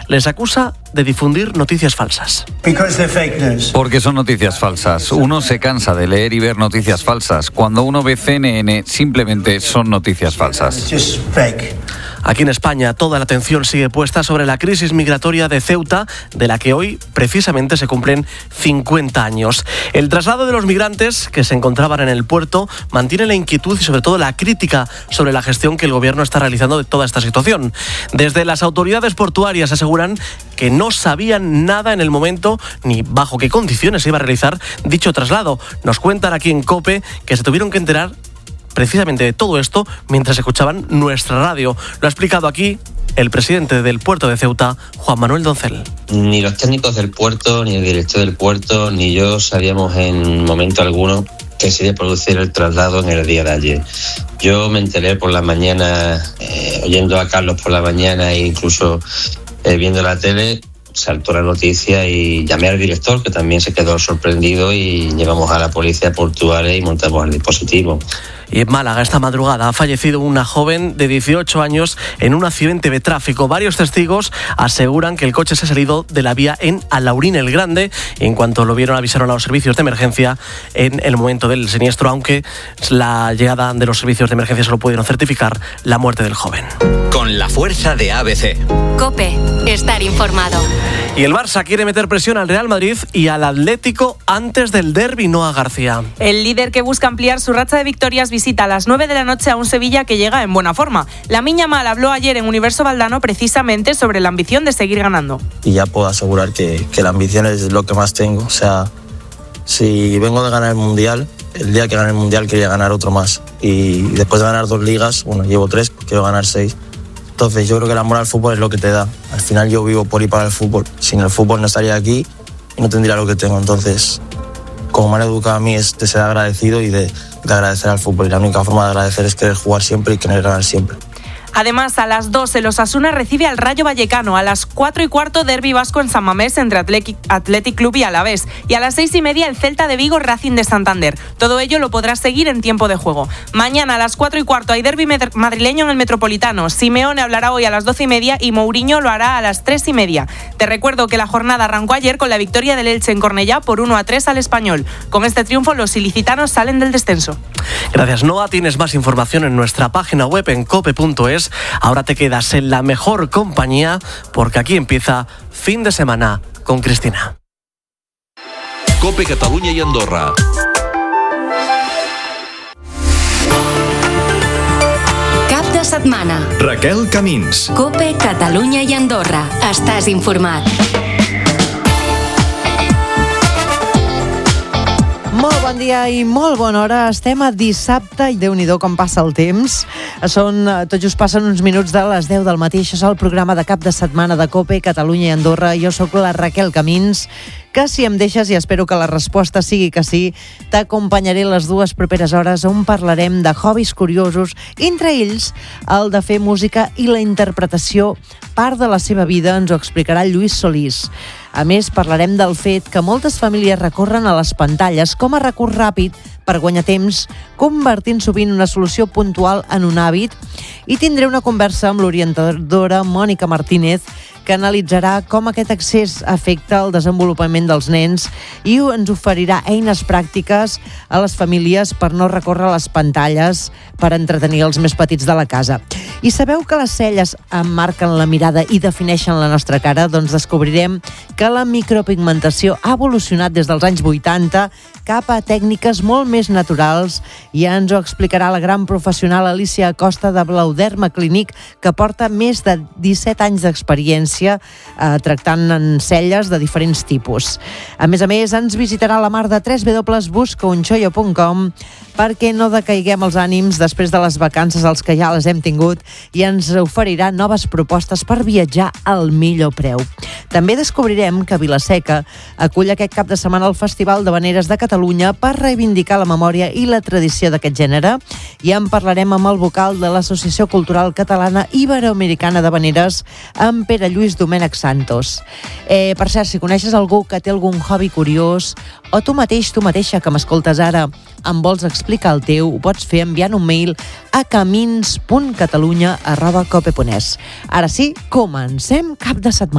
les acusa de difundir noticias falsas. Porque son noticias falsas. Uno se cansa de leer y ver noticias falsas. Cuando uno ve CNN, simplemente son noticias falsas. Aquí en España, toda la atención sigue puesta sobre la crisis migratoria de Ceuta, de la que hoy precisamente se cumplen 50 años. El traslado de los migrantes que se encontraban en el puerto mantiene la inquietud y sobre todo la crítica sobre la gestión que el gobierno está realizando de toda esta situación. Desde las autoridades portuarias aseguran que no sabían nada en el momento ni bajo qué condiciones se iba a realizar dicho traslado. Nos cuentan aquí en COPE que se tuvieron que enterar precisamente de todo esto mientras escuchaban nuestra radio. Lo ha explicado aquí el presidente del puerto de Ceuta, Juan Manuel Doncel. Ni los técnicos del puerto, ni el director del puerto, ni yo sabíamos en momento alguno que se iba a producir el traslado en el día de ayer. Yo me enteré por la mañana, oyendo a Carlos por la mañana e incluso viendo la tele, saltó la noticia y llamé al director, que también se quedó sorprendido, y llevamos a la policía portuaria y montamos el dispositivo. Y en Málaga, esta madrugada, ha fallecido una joven de 18 años en un accidente de tráfico. Varios testigos aseguran que el coche se ha salido de la vía en Alaurín el Grande. En cuanto lo vieron, avisaron a los servicios de emergencia en el momento del siniestro, aunque la llegada de los servicios de emergencia solo pudieron certificar la muerte del joven. Con la fuerza de ABC. COPE, estar informado. Y el Barça quiere meter presión al Real Madrid y al Atlético antes del derbi, Noa García. El líder, que busca ampliar su racha de victorias, visita a las 9 de la noche a un Sevilla que llega en buena forma. Lamine Yamal habló ayer en Universo Valdano precisamente sobre la ambición de seguir ganando. Y ya puedo asegurar que la ambición es lo que más tengo. O sea, si vengo de ganar el Mundial, el día que gane el Mundial quería ganar otro más. Y después de ganar 2 ligas, bueno, llevo 3, quiero ganar 6. Entonces yo creo que el amor al fútbol es lo que te da. Al final yo vivo por y para el fútbol. Sin el fútbol no estaría aquí y no tendría lo que tengo. Entonces, como me han educado a mí, es de ser agradecido y de agradecer al fútbol. Y la única forma de agradecer es querer jugar siempre y querer ganar siempre. Además, a las 2 el Osasuna recibe al Rayo Vallecano. A las 4:15 derbi vasco en San Mamés entre Athletic Club y Alavés. Y a las 6:30 el Celta de Vigo Racing de Santander. Todo ello lo podrás seguir en tiempo de juego. Mañana a las 4:15 hay derbi madrileño en el Metropolitano. Simeone hablará hoy a las 12:30 y Mourinho lo hará a las 3:30. Te recuerdo que la jornada arrancó ayer con la victoria del Elche en Cornellá por 1-3 al Español. Con este triunfo los ilicitanos salen del descenso. Gracias, Noa. Tienes más información en nuestra página web en cope.es. Ahora te quedas en la mejor compañía porque aquí empieza Fin de Semana con Cristina. COPE Catalunya i Andorra. Cap de setmana. Raquel Camins. COPE Catalunya i Andorra. Estàs informat. Molt bon dia i molt bona hora. Estem a dissabte i Déu-n'hi-do com passa el temps. Tot just passen uns minuts de les 10 del matí. Això és el programa de cap de setmana de COPE Catalunya i Andorra. Jo sóc la Raquel Camins, que si em deixes, i espero que la resposta sigui que sí, t'acompanyaré les 2 properes hores on parlarem de hobbies curiosos, entre ells el de fer música i la interpretació. Part de la seva vida ens ho explicarà Lluís Solís. A més, parlarem del fet que moltes famílies recorren a les pantalles com a recurs ràpid per guanyar temps, convertint sovint una solució puntual en un hàbit. I tindré una conversa amb l'orientadora Mònica Martínez, que analitzarà com aquest accés afecta el desenvolupament dels nens i ens oferirà eines pràctiques a les famílies per no recórrer a les pantalles per entretenir els més petits de la casa. I sabeu que les celles emmarquen la mirada i defineixen la nostra cara? Doncs descobrirem que la micropigmentació ha evolucionat des dels anys 80 cap a tècniques molt més naturals, i ja ens ho explicarà la gran professional Alicia Acosta de Blauderma Clínic, que porta més de 17 anys d'experiència tractant en celles de diferents tipus. A més, ens visitarà la Mar de www.buscaunxollo.com perquè no decaiguem els ànims després de les vacances als que ja les hem tingut, i ens oferirà noves propostes per viatjar al millor preu. També descobrirem que Vila-seca acull aquest cap de setmana el Festival d'Havaneres de Catalunya per reivindicar la memòria i la tradició d'aquest gènere, i en parlarem amb el vocal de l'Associació Cultural Catalana Iberoamericana d'Havaneres, en Pere Lluís Domènech Santos. Per cert, si coneixes algú que té algun hobby curiós, o tu mateix, tu mateixa que m'escoltes ara, em vols explicar el teu, ho pots fer enviant un mail a camins.catalunya@cope.es. Ara sí, comencem cap de setmana.